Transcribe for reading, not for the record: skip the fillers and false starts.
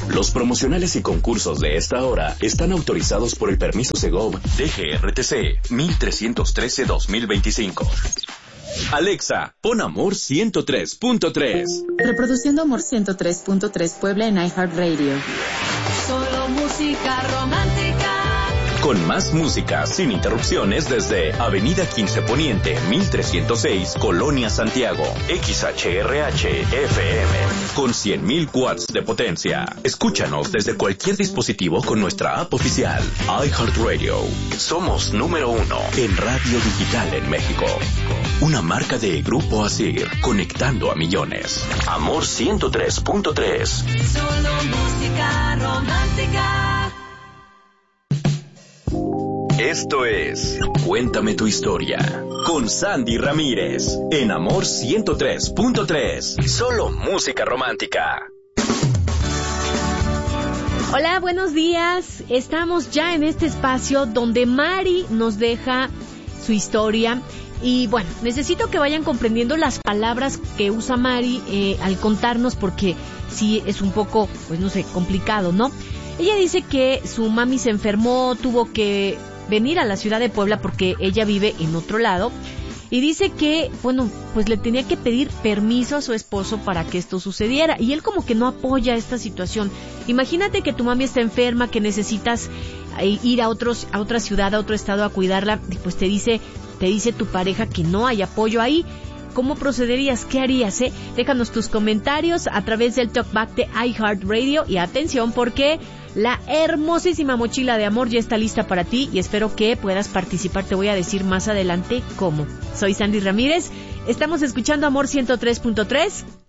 Los promocionales y concursos de esta hora están autorizados por el permiso Segov DGRTC 1313-2025. Alexa, pon Amor 103.3. Reproduciendo Amor 103.3 Puebla en iHeartRadio. Solo música romántica. Con más música sin interrupciones desde Avenida 15 Poniente, 1306, Colonia Santiago. XHRH-FM. Con 100.000 watts de potencia. Escúchanos desde cualquier dispositivo con nuestra app oficial. iHeartRadio. Somos número 1 en radio digital en México. Una marca de Grupo Asir, conectando a millones. Amor 103.3. Solo música romántica. Esto es Cuéntame tu historia con Sandy Ramírez en Amor 103.3. Solo música romántica. Hola, buenos días. Estamos ya en este espacio donde Mari nos deja su historia. Y bueno, necesito que vayan comprendiendo las palabras que usa Mari al contarnos, porque sí es un poco, pues no sé, complicado, ¿no? Ella dice que su mami se enfermó, tuvo que venir a la ciudad de Puebla porque ella vive en otro lado, y dice que, bueno, pues le tenía que pedir permiso a su esposo para que esto sucediera, y él como que no apoya esta situación. Imagínate que tu mami está enferma, que necesitas ir a otra ciudad, a otro estado a cuidarla, y pues te dice tu pareja que no hay apoyo ahí. ¿Cómo procederías? ¿Qué harías? Déjanos tus comentarios a través del Talkback de iHeartRadio, y atención porque la hermosísima mochila de amor ya está lista para ti y espero que puedas participar. Te voy a decir más adelante cómo. Soy Sandy Ramírez, estamos escuchando Amor 103.3